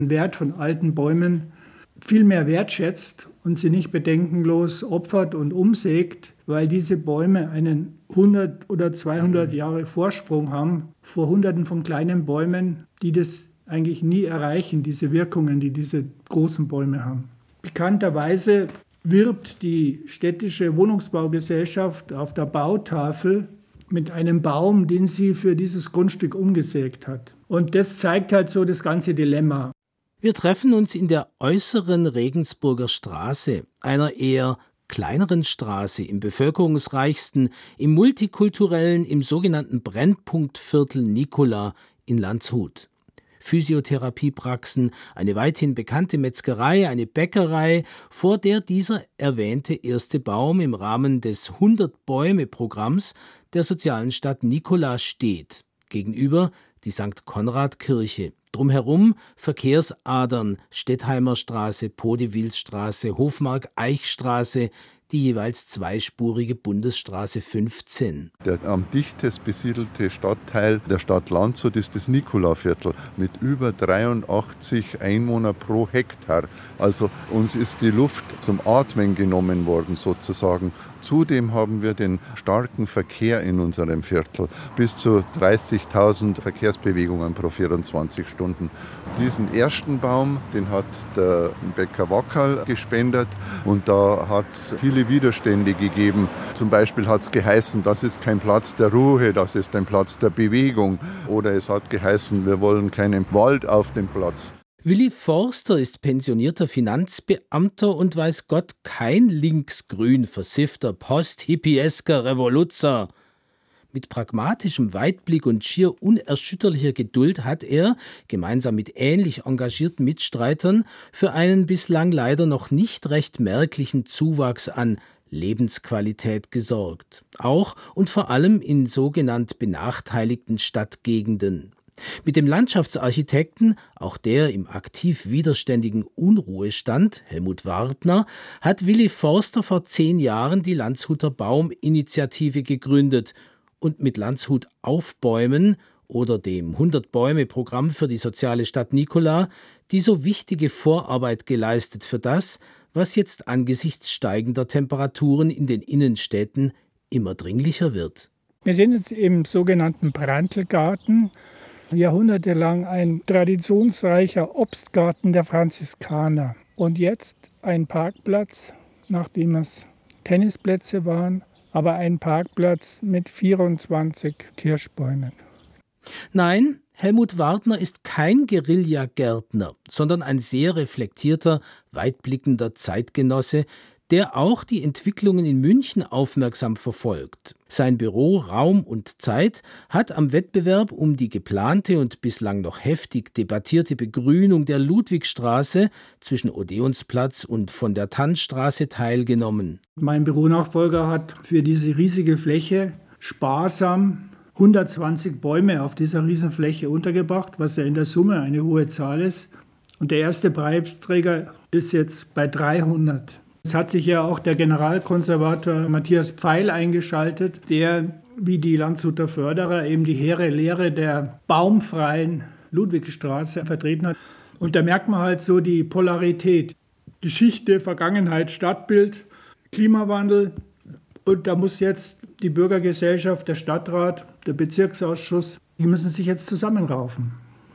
den Wert von alten Bäumen viel mehr wertschätzt und sie nicht bedenkenlos opfert und umsägt, weil diese Bäume einen 100 oder 200 Jahre Vorsprung haben vor Hunderten von kleinen Bäumen, die das eigentlich nie erreichen, diese Wirkungen, die diese großen Bäume haben. Bekannterweise wirbt die städtische Wohnungsbaugesellschaft auf der Bautafel mit einem Baum, den sie für dieses Grundstück umgesägt hat. Und das zeigt halt so das ganze Dilemma. Wir treffen uns in der äußeren Regensburger Straße, einer eher kleineren Straße im bevölkerungsreichsten, im multikulturellen, im sogenannten Brennpunktviertel Nikola in Landshut. Physiotherapiepraxen, eine weithin bekannte Metzgerei, eine Bäckerei, vor der dieser erwähnte erste Baum im Rahmen des 100-Bäume-Programms der sozialen Stadt Nikola steht. Gegenüber die St. Konrad-Kirche. Drumherum Verkehrsadern, Stettheimer Straße, Podewilstraße, Hofmark-Eichstraße, die jeweils zweispurige Bundesstraße 15. Der am dichtest besiedelte Stadtteil der Stadt Landshut ist das Nikola-Viertel mit über 83 Einwohnern pro Hektar. Also uns ist die Luft zum Atmen genommen worden sozusagen. Zudem haben wir den starken Verkehr in unserem Viertel. Bis zu 30.000 Verkehrsbewegungen pro 24 Stunden. Diesen ersten Baum, den hat der Bäcker Wackerl gespendet und da hat es viele Widerstände gegeben. Zum Beispiel hat es geheißen, das ist kein Platz der Ruhe, das ist ein Platz der Bewegung. Oder es hat geheißen, wir wollen keinen Wald auf dem Platz. Willi Forster ist pensionierter Finanzbeamter und weiß Gott kein linksgrün versiffter post-hippiesker Revoluzzer. Mit pragmatischem Weitblick und schier unerschütterlicher Geduld hat er, gemeinsam mit ähnlich engagierten Mitstreitern, für einen bislang leider noch nicht recht merklichen Zuwachs an Lebensqualität gesorgt. Auch und vor allem in sogenannt benachteiligten Stadtgegenden. Mit dem Landschaftsarchitekten, auch der im aktiv widerständigen Unruhestand, Helmut Wartner, hat Willi Forster vor 10 Jahren die Landshuter Bauminitiative gegründet und mit Landshut aufbäumen oder dem 100-Bäume-Programm für die soziale Stadt Nikola die so wichtige Vorarbeit geleistet für das, was jetzt angesichts steigender Temperaturen in den Innenstädten immer dringlicher wird. Wir sind jetzt im sogenannten Brandlgarten, jahrhundertelang ein traditionsreicher Obstgarten der Franziskaner. Und jetzt ein Parkplatz, nachdem es Tennisplätze waren, aber ein Parkplatz mit 24 Kirschbäumen. Nein, Helmut Wartner ist kein Guerillagärtner, sondern ein sehr reflektierter, weitblickender Zeitgenosse, der auch die Entwicklungen in München aufmerksam verfolgt. Sein Büro Raum und Zeit hat am Wettbewerb um die geplante und bislang noch heftig debattierte Begrünung der Ludwigstraße zwischen Odeonsplatz und von der Tannstraße teilgenommen. Mein Büronachfolger hat für diese riesige Fläche sparsam 120 Bäume auf dieser Riesenfläche untergebracht, was ja in der Summe eine hohe Zahl ist. Und der erste Preisträger ist jetzt bei 300. Es hat sich ja auch der Generalkonservator Matthias Pfeil eingeschaltet, der wie die Landshuter Förderer eben die hehre Lehre der baumfreien Ludwigstraße vertreten hat. Und da merkt man halt so die Polarität. Geschichte, Vergangenheit, Stadtbild, Klimawandel. Und da muss jetzt die Bürgergesellschaft, der Stadtrat, der Bezirksausschuss, die müssen sich jetzt zusammenraufen.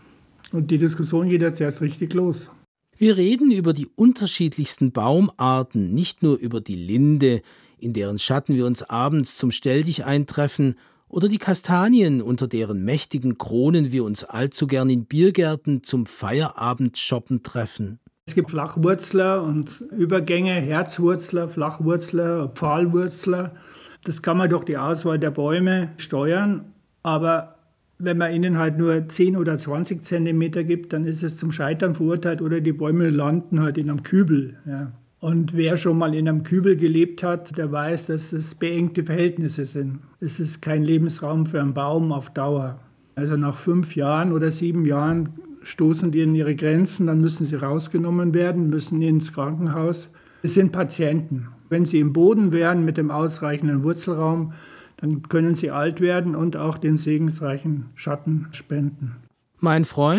Und die Diskussion geht jetzt erst richtig los. Wir reden über die unterschiedlichsten Baumarten, nicht nur über die Linde, in deren Schatten wir uns abends zum Stelldichein treffen, oder die Kastanien, unter deren mächtigen Kronen wir uns allzu gern in Biergärten zum Feierabendshoppen treffen. Es gibt Flachwurzler und Übergänge, Herzwurzler, Flachwurzler, Pfahlwurzler. Das kann man durch die Auswahl der Bäume steuern, aber wenn man ihnen halt nur 10 oder 20 Zentimeter gibt, dann ist es zum Scheitern verurteilt oder die Bäume landen halt in einem Kübel. Ja. Und wer schon mal in einem Kübel gelebt hat, der weiß, dass es beengte Verhältnisse sind. Es ist kein Lebensraum für einen Baum auf Dauer. Also nach 5 Jahren oder 7 Jahren stoßen die in ihre Grenzen, dann müssen sie rausgenommen werden, müssen ins Krankenhaus. Es sind Patienten. Wenn sie im Boden wären mit dem ausreichenden Wurzelraum, dann können sie alt werden und auch den segensreichen Schatten spenden. Mein Freund,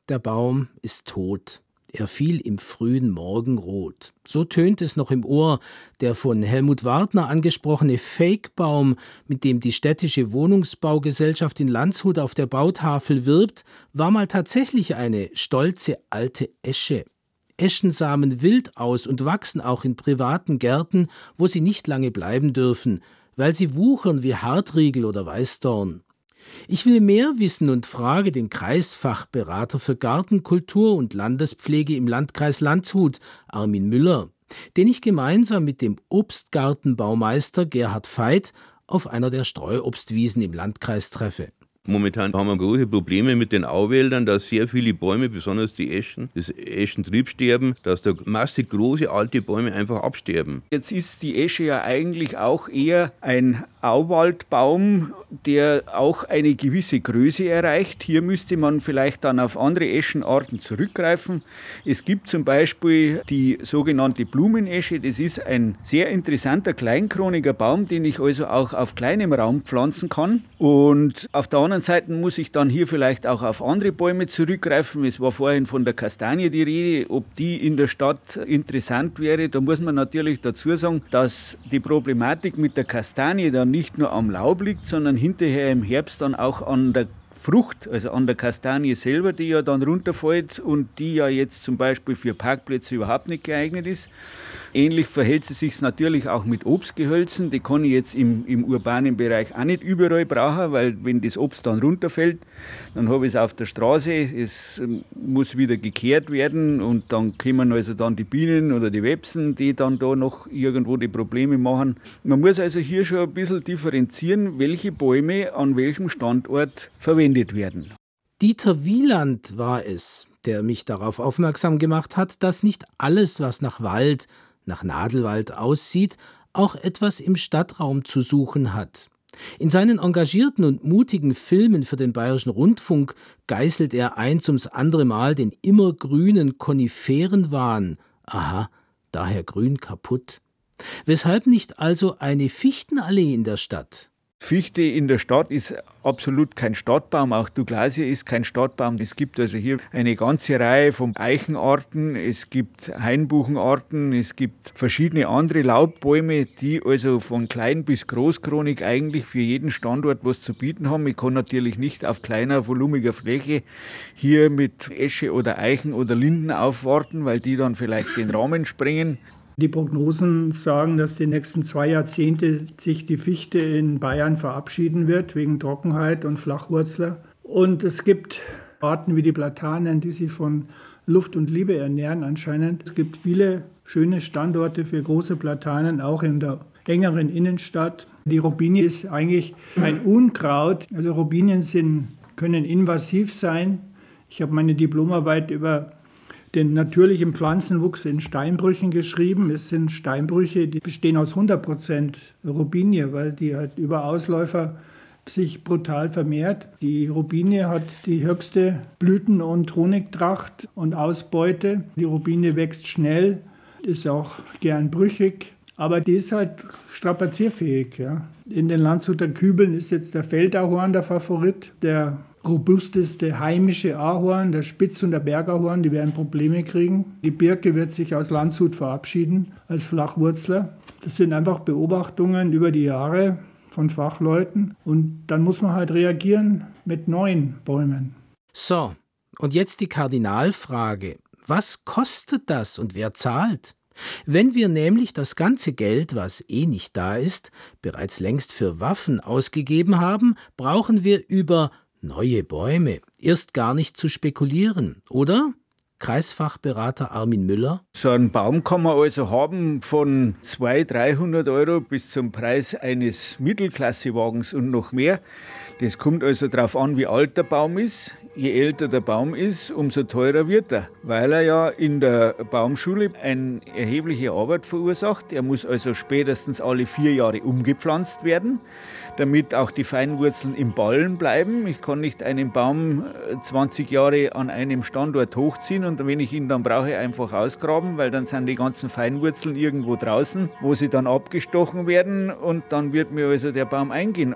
Der Baum ist tot. Er fiel im frühen Morgenrot. So tönt es noch im Ohr. Der von Helmut Wardner angesprochene Fake-Baum, mit dem die städtische Wohnungsbaugesellschaft in Landshut auf der Bautafel wirbt, war mal tatsächlich eine stolze alte Esche. Eschen samen wild aus und wachsen auch in privaten Gärten, wo sie nicht lange bleiben dürfen, weil sie wuchern wie Hartriegel oder Weißdorn. Ich will mehr wissen und frage den Kreisfachberater für Gartenkultur und Landespflege im Landkreis Landshut, Armin Müller, den ich gemeinsam mit dem Obstgartenbaumeister Gerhard Veit auf einer der Streuobstwiesen im Landkreis treffe. Momentan haben wir große Probleme mit den Auwäldern, dass sehr viele Bäume, besonders die Eschen, das Eschentriebsterben, dass da massig große alte Bäume einfach absterben. Jetzt ist die Esche ja eigentlich auch eher ein Auwaldbaum, der auch eine gewisse Größe erreicht. Hier müsste man vielleicht dann auf andere Eschenarten zurückgreifen. Es gibt zum Beispiel die sogenannte Blumenesche. Das ist ein sehr interessanter kleinkroniger Baum, den ich also auch auf kleinem Raum pflanzen kann. Und auf der anderen Seite muss ich dann hier vielleicht auch auf andere Bäume zurückgreifen. Es war vorhin von der Kastanie die Rede, ob die in der Stadt interessant wäre. Da muss man natürlich dazu sagen, dass die Problematik mit der Kastanie dann nicht nur am Laub liegt, sondern hinterher im Herbst dann auch an der Frucht, also an der Kastanie selber, die ja dann runterfällt und die ja jetzt zum Beispiel für Parkplätze überhaupt nicht geeignet ist. Ähnlich verhält es sich natürlich auch mit Obstgehölzen. Die kann ich jetzt im urbanen Bereich auch nicht überall brauchen, weil wenn das Obst dann runterfällt, dann habe ich es auf der Straße, es muss wieder gekehrt werden und dann kommen also dann die Bienen oder die Websen, die dann da noch irgendwo die Probleme machen. Man muss also hier schon ein bisschen differenzieren, welche Bäume an welchem Standort verwendet werden. Dieter Wieland war es, der mich darauf aufmerksam gemacht hat, dass nicht alles, was nach Wald, nach Nadelwald aussieht, auch etwas im Stadtraum zu suchen hat. In seinen engagierten und mutigen Filmen für den Bayerischen Rundfunk geißelt er eins ums andere Mal den immergrünen Koniferenwahn. Aha, daher grün kaputt. Weshalb nicht also eine Fichtenallee in der Stadt? Fichte in der Stadt ist absolut kein Stadtbaum, auch Douglasie ist kein Stadtbaum. Es gibt also hier eine ganze Reihe von Eichenarten, es gibt Hainbuchenarten, es gibt verschiedene andere Laubbäume, die also von klein bis großkronig eigentlich für jeden Standort was zu bieten haben. Ich kann natürlich nicht auf kleiner, volumiger Fläche hier mit Esche oder Eichen oder Linden aufwarten, weil die dann vielleicht den Rahmen sprengen. Die Prognosen sagen, dass die nächsten 2 Jahrzehnte sich die Fichte in Bayern verabschieden wird, wegen Trockenheit und Flachwurzler. Und es gibt Arten wie die Platanen, die sich von Luft und Liebe ernähren anscheinend. Es gibt viele schöne Standorte für große Platanen, auch in der engeren Innenstadt. Die Robinie ist eigentlich ein Unkraut. Also Robinien können invasiv sein. Ich habe meine Diplomarbeit über den natürlichen Pflanzenwuchs in Steinbrüchen geschrieben. Es sind Steinbrüche, die bestehen aus 100% Robinie, weil die halt über Ausläufer sich brutal vermehrt. Die Robinie hat die höchste Blüten- und Honigtracht und Ausbeute. Die Robinie wächst schnell, ist auch gern brüchig, aber die ist halt strapazierfähig. Ja. In den Landshuter Kübeln ist jetzt der Feldahorn der Favorit, der robusteste heimische Ahorn, der Spitz- und der Bergahorn, die werden Probleme kriegen. Die Birke wird sich aus Landshut verabschieden als Flachwurzler. Das sind einfach Beobachtungen über die Jahre von Fachleuten und dann muss man halt reagieren mit neuen Bäumen. So, und jetzt die Kardinalfrage. Was kostet das und wer zahlt? Wenn wir nämlich das ganze Geld, was eh nicht da ist, bereits längst für Waffen ausgegeben haben, brauchen wir über neue Bäume erst gar nicht zu spekulieren, oder? Kreisfachberater Armin Müller. So einen Baum kann man also haben von 200-300 Euro bis zum Preis eines Mittelklassewagens und noch mehr. Das kommt also darauf an, wie alt der Baum ist. Je älter der Baum ist, umso teurer wird er, weil er ja in der Baumschule eine erhebliche Arbeit verursacht. Er muss also spätestens alle 4 Jahre umgepflanzt werden, damit auch die Feinwurzeln im Ballen bleiben. Ich kann nicht einen Baum 20 Jahre an einem Standort hochziehen und wenn ich ihn dann brauche, einfach ausgraben, weil dann sind die ganzen Feinwurzeln irgendwo draußen, wo sie dann abgestochen werden und dann wird mir also der Baum eingehen.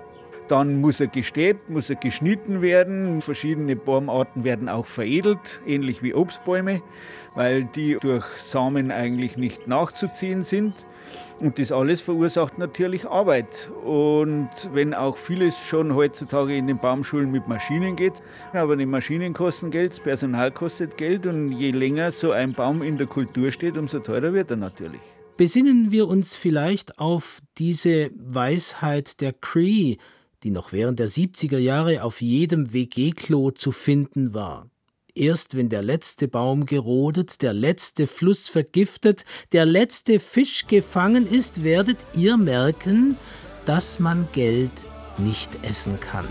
Dann muss er gestäbt, muss er geschnitten werden. Verschiedene Baumarten werden auch veredelt, ähnlich wie Obstbäume, weil die durch Samen eigentlich nicht nachzuziehen sind. Und das alles verursacht natürlich Arbeit. Und wenn auch vieles schon heutzutage in den Baumschulen mit Maschinen geht, aber die Maschinen kosten Geld, das Personal kostet Geld und je länger so ein Baum in der Kultur steht, umso teurer wird er natürlich. Besinnen wir uns vielleicht auf diese Weisheit der Cree, die noch während der 70er Jahre auf jedem WG-Klo zu finden war. Erst wenn der letzte Baum gerodet, der letzte Fluss vergiftet, der letzte Fisch gefangen ist, werdet ihr merken, dass man Geld nicht essen kann.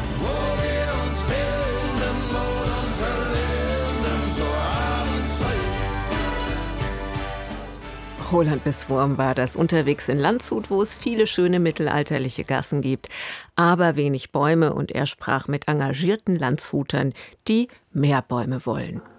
Roland Biswurm war das unterwegs in Landshut, wo es viele schöne mittelalterliche Gassen gibt, aber wenig Bäume, und er sprach mit engagierten Landshutern, die mehr Bäume wollen.